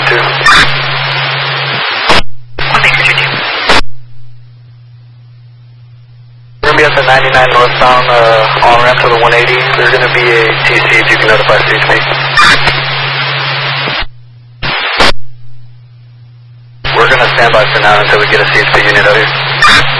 2. We're going to be at the 99 northbound on-ramp to the 180. There's going to be a TC if you can notify CHP. We're going to stand by for now until we get a CHP unit out here.